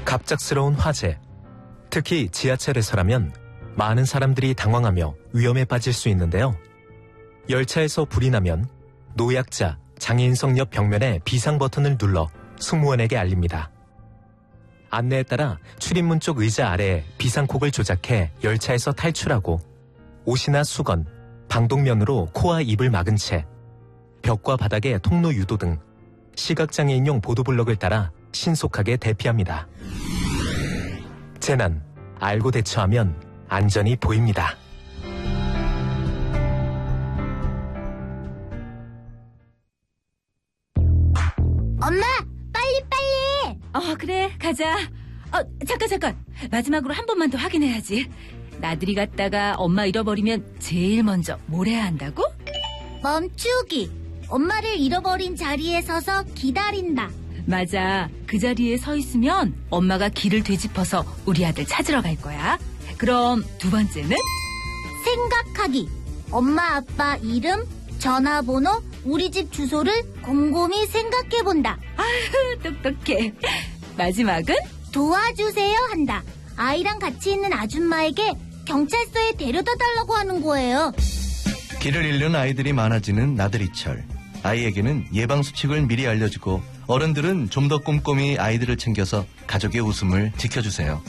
갑작스러운 화재, 특히 지하철에서라면 많은 사람들이 당황하며 위험에 빠질 수 있는데요. 열차에서 불이 나면 노약자, 장애인석 옆 벽면에 비상 버튼을 눌러 승무원에게 알립니다. 안내에 따라 출입문 쪽 의자 아래에 비상콕을 조작해 열차에서 탈출하고 옷이나 수건, 방독면으로 코와 입을 막은 채 벽과 바닥에 통로 유도 등 시각장애인용 보도블럭을 따라 신속하게 대피합니다. 재난, 알고 대처하면 안전이 보입니다. 엄마, 빨리! 그래, 가자. 잠깐. 마지막으로 한 번만 더 확인해야지. 나들이 갔다가 엄마 잃어버리면 제일 먼저 뭘 해야 한다고? 멈추기. 엄마를 잃어버린 자리에 서서 기다린다. 맞아. 그 자리에 서 있으면 엄마가 길을 되짚어서 우리 아들 찾으러 갈 거야. 그럼 두 번째는? 생각하기. 엄마, 아빠 이름, 전화번호, 우리 집 주소를 곰곰이 생각해본다. 아유, 똑똑해. 마지막은? 도와주세요 한다. 아이랑 같이 있는 아줌마에게 경찰서에 데려다 달라고 하는 거예요. 길을 잃는 아이들이 많아지는 나들이철. 아이에게는 예방수칙을 미리 알려주고 어른들은 좀 더 꼼꼼히 아이들을 챙겨서 가족의 웃음을 지켜주세요.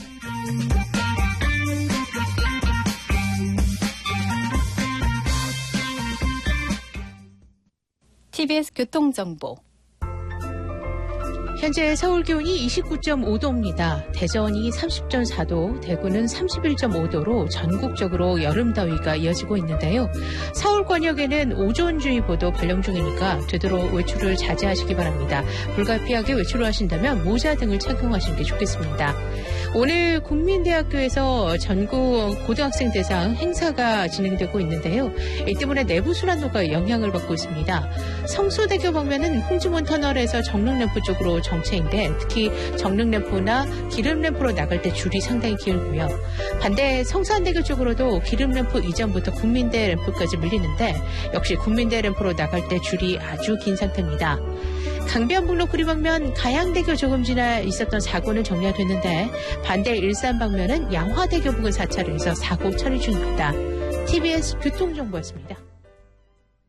TBS 교통정보. 현재 서울 기온이 29.5도입니다. 대전이 30.4도, 대구는 31.5도로 전국적으로 여름 더위가 이어지고 있는데요. 서울 권역에는 오존주의보도 발령 중이니까 되도록 외출을 자제하시기 바랍니다. 불가피하게 외출을 하신다면 모자 등을 착용하시는 게 좋겠습니다. 오늘 국민대학교에서 전국 고등학생 대상 행사가 진행되고 있는데요. 이 때문에 내부 순환도가 영향을 받고 있습니다. 성수대교 방면은 홍지문 터널에서 정릉램프 쪽으로 정체인데 특히 정릉램프나 기름램프로 나갈 때 줄이 상당히 길고요. 반대 성산대교 쪽으로도 기름램프 이전부터 국민대 램프까지 밀리는데 역시 국민대 램프로 나갈 때 줄이 아주 긴 상태입니다. 강변북로 구리방면 가양대교 조금 지나 있었던 사고는 정리가 됐는데 반대 일산 방면은 양화대교 부근 4차로에서 사고 처리 중입니다. TBS 교통정보였습니다.